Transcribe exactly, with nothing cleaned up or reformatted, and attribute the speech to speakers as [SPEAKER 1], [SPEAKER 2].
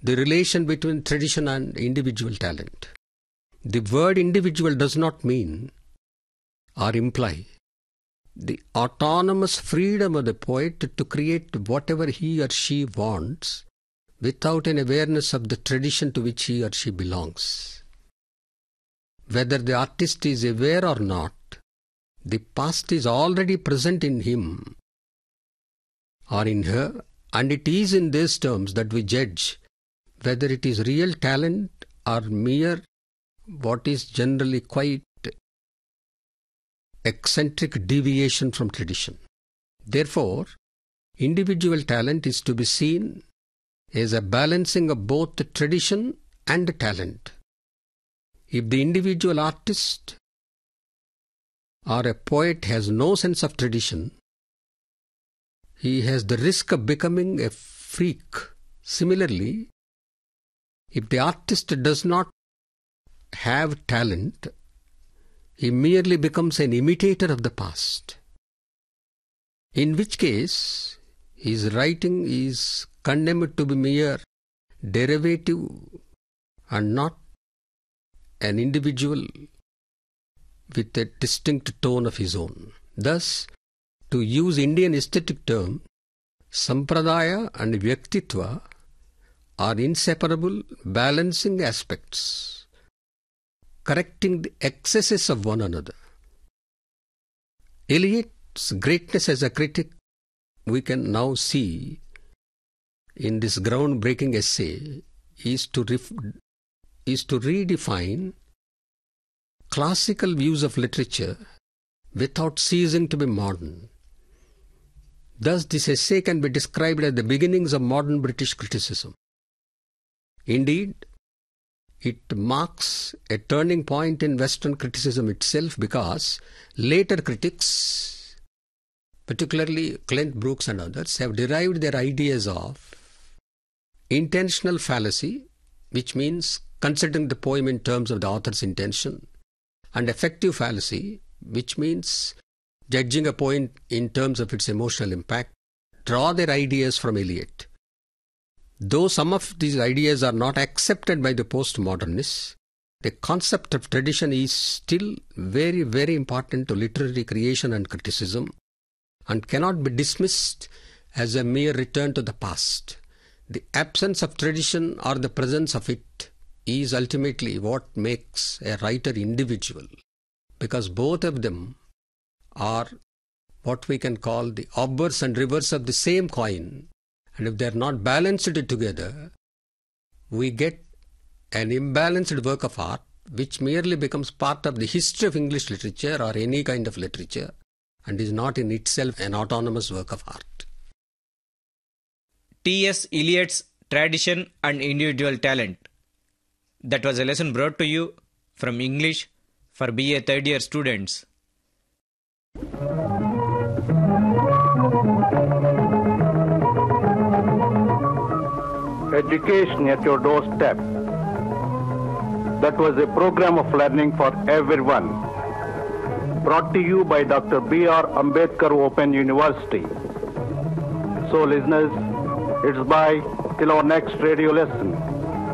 [SPEAKER 1] the relation between tradition and individual talent. The word individual does not mean or imply the autonomous freedom of the poet to create whatever he or she wants without an awareness of the tradition to which he or she belongs. Whether the artist is aware or not, the past is already present in him or in her, and it is in these terms that we judge whether it is real talent or mere what is generally quite eccentric deviation from tradition. Therefore, individual talent is to be seen as a balancing of both the tradition and the talent. If the individual artist or a poet has no sense of tradition, he has the risk of becoming a freak. Similarly, if the artist does not have talent, he merely becomes an imitator of the past, in which case his writing is condemned to be mere derivative and not an individual with a distinct tone of his own. Thus, to use Indian aesthetic term, Sampradaya and Vyaktitva are inseparable balancing aspects, correcting the excesses of one another. Eliot's greatness as a critic we can now see in this groundbreaking essay is to, ref- is to redefine classical views of literature without ceasing to be modern. Thus, this essay can be described as the beginnings of modern British criticism. Indeed, it marks a turning point in Western criticism itself, because later critics, particularly Clint Brooks and others, have derived their ideas of intentional fallacy, which means considering the poem in terms of the author's intention, and affective fallacy, which means judging a poem in terms of its emotional impact, draw their ideas from Eliot. Though some of these ideas are not accepted by the postmodernists, the concept of tradition is still very, very important to literary creation and criticism, and cannot be dismissed as a mere return to the past. The absence of tradition or the presence of it is ultimately what makes a writer individual, because both of them are what we can call the obverse and reverse of the same coin. And if they are not balanced together, we get an imbalanced work of art which merely becomes part of the history of English literature or any kind of literature, and is not in itself an autonomous work of art.
[SPEAKER 2] T S Eliot's Tradition and Individual Talent. That was a lesson brought to you from English for B A third year students.
[SPEAKER 3] Education at your doorstep. That was a program of learning for everyone. Brought to you by Doctor B R Ambedkar Open University. So listeners, it's bye till our next radio lesson.